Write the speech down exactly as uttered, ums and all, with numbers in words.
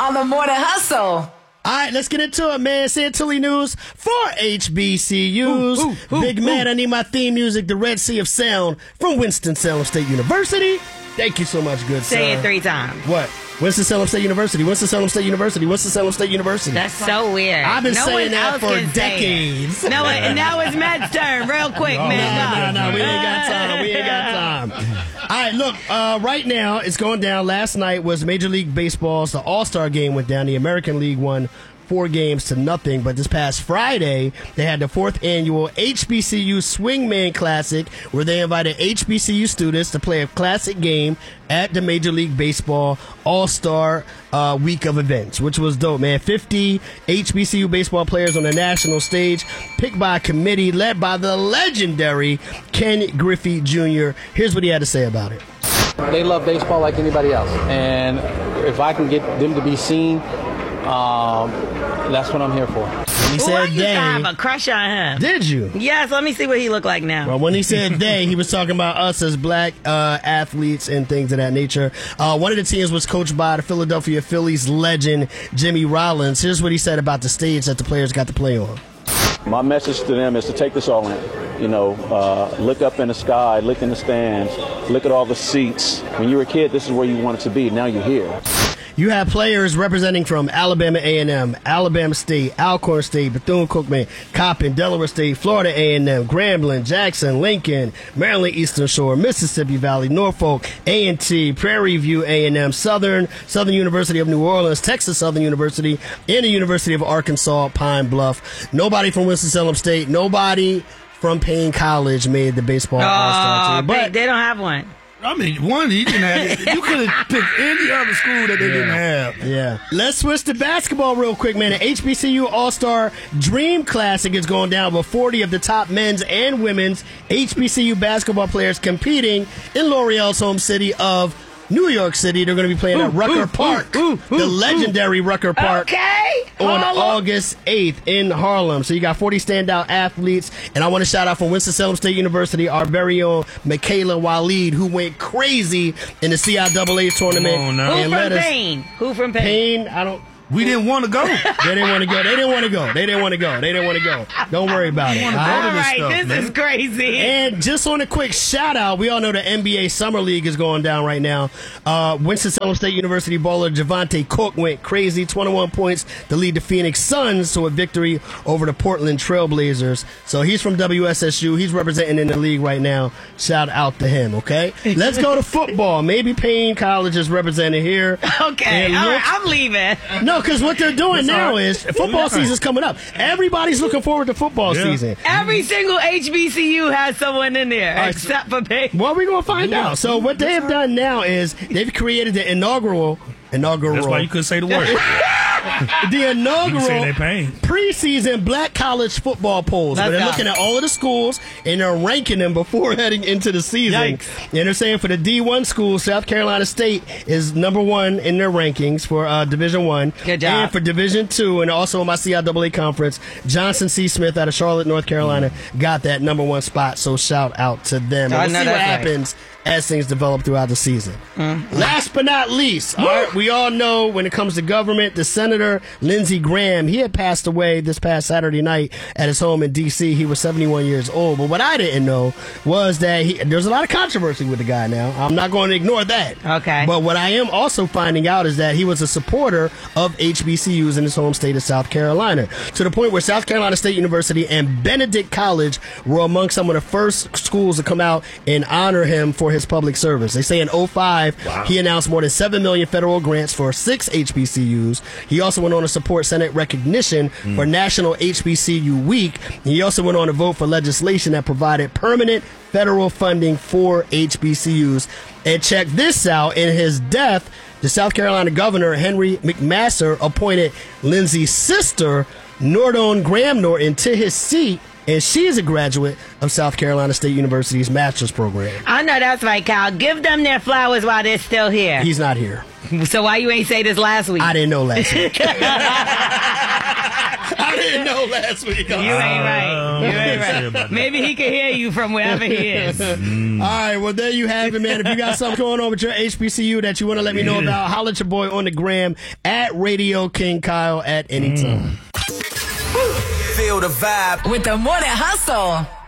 on the Morning Hustle. All right, let's get into it, man. Santilli News for H B C Us. Ooh, ooh, Big ooh, man, ooh. I need my theme music, The Red Sea of Sound from Winston-Salem State University. Thank you so much, good sir. Say it three times. What? Winston-Salem State University, Winston-Salem State University, Winston-Salem State University. That's so weird. I've been no saying that for decades. No, now it's Matt's turn, real quick, oh, man. No, no, no, we ain't got time. We ain't got time. All right, look, uh, right now it's going down. Last night was Major League Baseball's the All-Star game went down. The American League won four games to nothing. But this past Friday, they had the fourth annual H B C U Swingman Classic, where they invited H B C U students to play a classic game at the Major League Baseball All-Star uh, Week of events, which was dope, man. fifty H B C U baseball players on the national stage, picked by a committee led by the legendary Ken Griffey Junior Here's what he had to say about it. They love baseball like anybody else, and if I can get them to be seen, um, that's what I'm here for. He Ooh, said I used they. to have a crush on him. Did you? Yes, let me see what he looked like now. Well, when he said they, he was talking about us as black uh, athletes and things of that nature. Uh, one of the teams was coached by the Philadelphia Phillies legend, Jimmy Rollins. Here's what he said about the stage that the players got to play on. My message to them is to take this all in. You know, uh, look up in the sky, look in the stands, look at all the seats. When you were a kid, this is where you wanted to be. Now you're here. You have players representing from Alabama A and M, Alabama State, Alcorn State, Bethune-Cookman, Coppin, Delaware State, Florida A and M, Grambling, Jackson, Lincoln, Maryland Eastern Shore, Mississippi Valley, Norfolk, A and T, Prairie View A and M, Southern, Southern University of New Orleans, Texas Southern University, and the University of Arkansas, Pine Bluff. Nobody from Winston-Salem State, nobody from Payne College made the baseball oh, All-Star team. But they don't have one. I mean, one, he didn't have it. You could have picked any other school that they yeah. didn't have. Yeah. Let's switch to basketball real quick, man. The H B C U All-Star Dream Classic is going down with forty of the top men's and women's H B C U basketball players competing in L'Oreal's home city of New York City. They're going to be playing ooh, at Rucker ooh, Park, ooh, ooh, the legendary ooh. Rucker Park. Okay. On Harlem. August eighth in Harlem. So you got forty standout athletes. And I want to shout out from Winston-Salem State University, our very own Michaela Waleed, who went crazy in the C I A A tournament. Come on now. Who and from Payne? Who from Payne? Payne, I don't... We didn't want to go. They didn't want to go. They didn't want to go. They didn't want to go. They didn't want to go. Don't worry about it. All All this right, stuff, this man. is crazy. And just on a quick shout out, we all know the N B A Summer League is going down right now. Uh, Winston-Salem State University baller Javante Cook went crazy, twenty-one points to lead the Phoenix Suns to a victory over the Portland Trailblazers. So he's from W S S U. He's representing in the league right now. Shout out to him, okay? Let's go to football. Maybe Payne College is represented here. Okay, And all right, looks- I'm leaving. No, because what they're doing now all right. is football season's coming up. Everybody's looking forward to football Yeah. season. Every single H B C U has someone in there, right, except for Payne. Well, we're going to find out. So what they have done now is they've created the inaugural, inaugural. That's why you couldn't say the word. the You inaugural can say they paying. preseason black college football polls. Let's Where they're go. looking at all of the schools and they're ranking them before heading into the season. Yikes. And they're saying for the D one schools, South Carolina State is number one in their rankings for uh, Division One. Good job. And for Division Two, and also in my C I A A conference, Johnson C. Smith out of Charlotte, North Carolina, got that number one spot. So shout out to them. And I we'll know see what that's right. happens as things develop throughout the season. Mm-hmm. Last but not least, all right, we all know when it comes to government, the Senator Lindsey Graham, he had passed away this past Saturday night at his home in D C. He was seventy-one years old. But what I didn't know was that he, there's a lot of controversy with the guy now. I'm not going to ignore that. Okay. But what I am also finding out is that he was a supporter of H B C Us in his home state of South Carolina, to the point where South Carolina State University and Benedict College were among some of the first schools to come out and honor him for his public service. They say in oh five, wow. he announced more than seven million federal grants for six H B C Us. He also went on to support Senate recognition mm. for National H B C U Week. He also went on to vote for legislation that provided permanent federal funding for H B C Us. And check this out, in his death, the South Carolina governor, Henry McMaster, appointed Lindsey's sister, Nordone Graham Norton, to his seat, and she is a graduate of South Carolina State University's master's program. I know that's right, Kyle. Give them their flowers while they're still here. He's not here. So why you ain't say this last week? I didn't know last week. I I didn't know last week. You ain't right. You ain't sorry right. about that. Maybe he can hear you from wherever he is. All right, well, there you have it, man. If you got something going on with your H B C U that you want to let me know about, holler at your boy on the gram at Radio King Kyle at any time. Feel the vibe With the Morning Hustle.